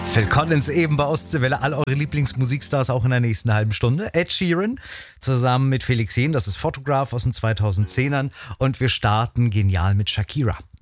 Phil Collins eben bei Ostseewelle, all eure Lieblingsmusikstars auch in der nächsten halben Stunde. Ed Sheeran zusammen mit Felix Jähn, das ist Photograph aus den 2010ern und wir starten genial mit Shakira.